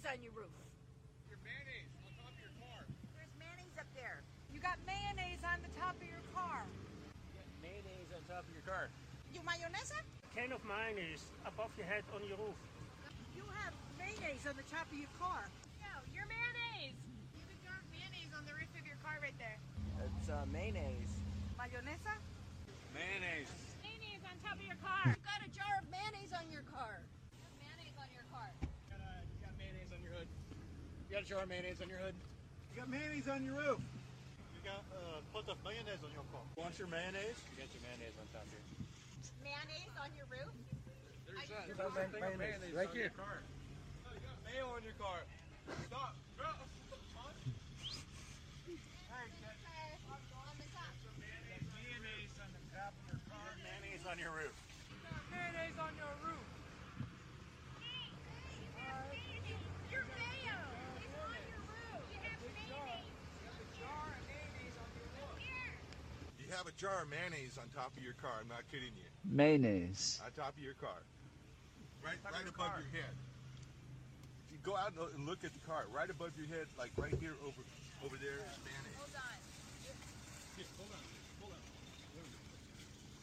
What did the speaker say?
mayonnaise on your roof? Your mayonnaise on top of your car. There's mayonnaise up there. You got mayonnaise on the top of your car. You got mayonnaise on top of your car. You mayonesa? Can of mayonnaise above your head on your roof. You have mayonnaise on the top of your car. No, your mayonnaise. You have a jar of mayonnaise on the roof of your car right there. It's mayonnaise. Mayonesa? Mayonnaise. Mayonnaise on top of your car. You got a jar of mayonnaise on your car. You have mayonnaise on your car. You got mayonnaise on your hood. You got a jar of mayonnaise on your hood. You got mayonnaise on your roof. You got a pot of mayonnaise on your car. Want your mayonnaise? You got your mayonnaise on top here. Mayonnaise on your roof? There's mayonnaise right here. car. Oh, you got mayo on your car. Stop. Bro. On the top. Mayonnaise on the top of your car. Mayonnaise on your roof. Mayonnaise on your roof. Your mayo is on your roof. You have mayonnaise. Jar of mayonnaise on your roof. Here. You have a jar of mayonnaise on top of your car. I'm not kidding you. Mayonnaise. On top of your car. Right above car. your head. You go out and look at the car. Right above your head, like right here over there is mayonnaise. Hold on. Hold on.